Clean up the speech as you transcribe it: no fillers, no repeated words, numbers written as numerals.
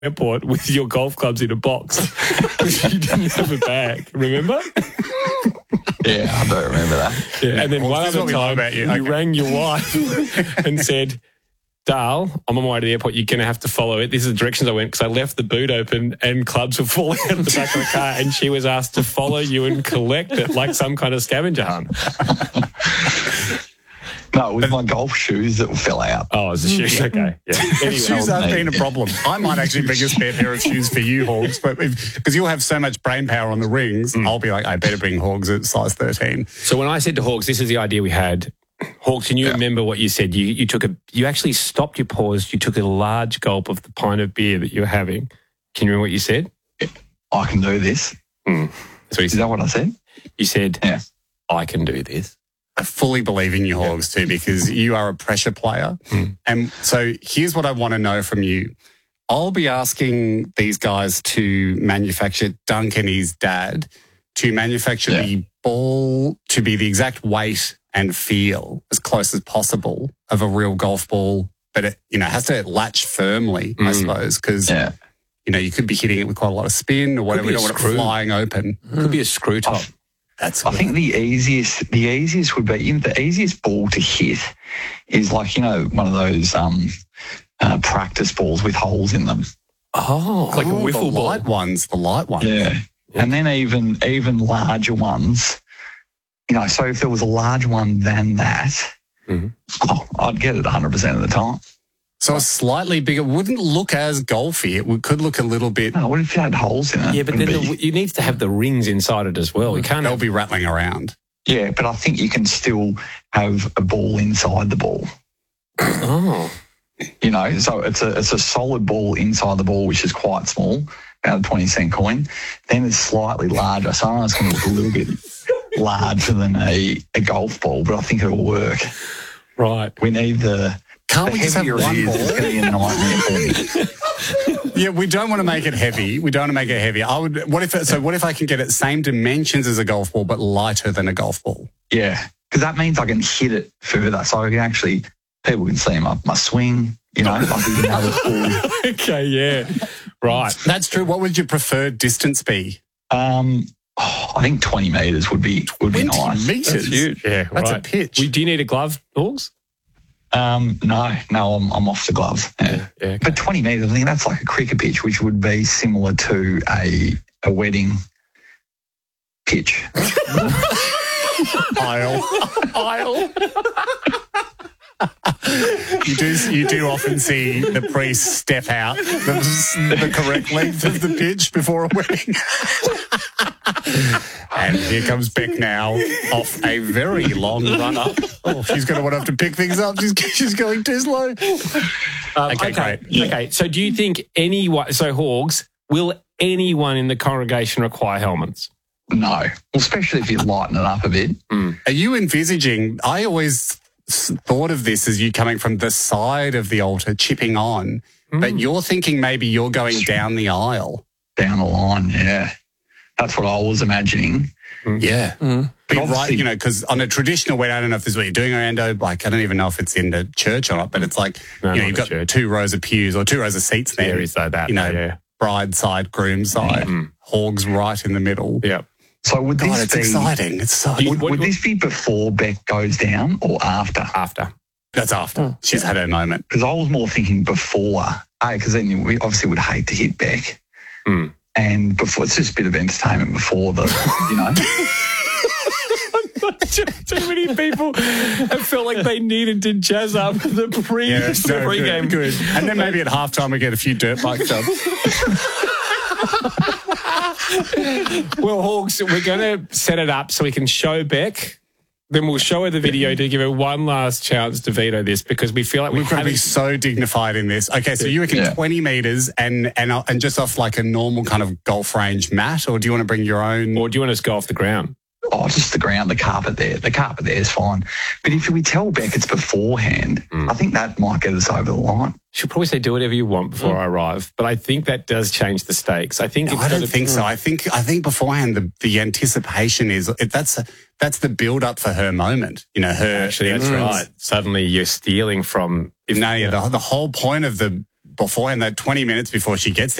airport with your golf clubs in a box because you didn't have a bag, remember? Yeah, I don't remember that. Yeah, and then one other time you rang your wife and said, Dale, I'm on my way to the airport. You're going to have to follow it. This is the directions I went because I left the boot open and clubs were falling out of the back of the car, and she was asked to follow you and collect it like some kind of scavenger hunt. No, it was my golf shoes that fell out. Oh, it was the shoes. Okay. Yeah. Anyway, shoes have been a problem. I might actually bring a spare pair of shoes for you, Hogs, but because you'll have so much brain power on the rings, I'll be like, I better bring Hogs at size 13. So when I said to Hogs, this is the idea we had. Hogs, can you remember what you said? You actually stopped your pause. You took a large gulp of the pint of beer that you were having. Can you remember what you said? I can do this. Is that what I said? You said, I can do this. I fully believe in you, Hogs, too, because you are a pressure player. And so here's what I want to know from you. I'll be asking these guys to manufacture, Duncan, his dad, to manufacture the ball to be the exact weight and feel as close as possible of a real golf ball, but it, has to latch firmly, I suppose, because you could be hitting it with quite a lot of spin or whatever. We don't want it flying open. Could be a screw top. I think the easiest would be the easiest ball to hit is like one of those practice balls with holes in them. Oh, like a wiffle ball. The light ones. Yeah. And then even larger ones. So if there was a large one than that, I'd get it 100% of the time. So a slightly bigger wouldn't look as golfy. It could look a little bit. No, what if you had holes in it? Yeah, but then you need to have the rings inside it as well. You can't. They'll be rattling around. Yeah, but I think you can still have a ball inside the ball. Oh. So it's a solid ball inside the ball, which is quite small, about a 20-cent coin. Then it's slightly larger. So I know it's going to look a little bit larger than a golf ball, but I think it'll work. Right. We need the... Can't we just have one ball? It's going to be a nightmare for me. Yeah, we don't want to make it heavy. What if I can get it same dimensions as a golf ball, but lighter than a golf ball? Yeah, because that means I can hit it further. So I can actually, people can see my swing, like we can have a full... Okay, yeah. Right. That's true. What would your preferred distance be? I think 20 metres would be nice. 20 metres? That's huge. Yeah, that's a pitch. Do you need a glove, Hogs? No, I'm off the glove. Yeah. Okay. But 20 metres, I think that's like a cricket pitch, which would be similar to a wedding pitch. Aisle. You do often see the priest step out the correct length of the pitch before a wedding. And here comes Beck now off a very long run-up. Oh, she's going to want to have to pick things up. She's going too slow. Okay, great. Okay, so do you think Hogs, will anyone in the congregation require helmets? No, especially if you lighten it up a bit. Are you envisaging, I always thought of this as you coming from the side of the altar, chipping on, but you're thinking maybe you're going down the aisle. Down the line, yeah. That's what I was imagining. Yeah. But right, because on a traditional wedding, I don't know if this is what you're doing, Orlando, like I don't even know if it's in the church or not, but it's like, you've got church. 2 rows of pews or 2 rows of seats there. There is that, bride side, groom side, Hogs right in the middle. Yeah. So would this it's exciting. It's so would this be before Beck goes down or after? After. That's after. She's had her moment. Because I was more thinking before, because then we obviously would hate to hit Beck. And before, it's just a bit of entertainment before the, Too many people have felt like they needed to jazz up the pre-game. Good. And then maybe at halftime we get a few dirt bike jumps. Well, Hogs, we're going to set it up so we can show Beck. Then we'll show her the video to give her one last chance to veto this because we feel like we've got to be so dignified in this. Okay, so you reckon 20 metres and just off like a normal kind of golf range mat, or do you want to bring your own? Or do you want us to go off the ground? Oh, just the ground, the carpet there. The carpet there is fine. But if we tell Beck it's beforehand, I think that might get us over the line. She'll probably say, do whatever you want before I arrive. But I think that does change the stakes. I think I don't think so. I think beforehand the anticipation is that's the build up for her moment. Her actually, that's right. Suddenly you're stealing from the whole point of the beforehand, that 20 minutes before she gets